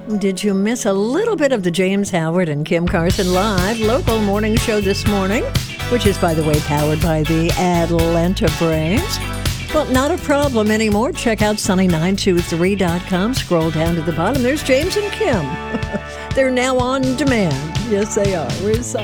Did you miss a little bit of the James Howard and Kim Carson live local morning show this morning, which is, by the way, powered by the Atlanta Braves? Well, not a problem anymore. Check out sunny923.com. Scroll down to the bottom. There's James and Kim. They're now on demand. Yes, they are. We're sorry.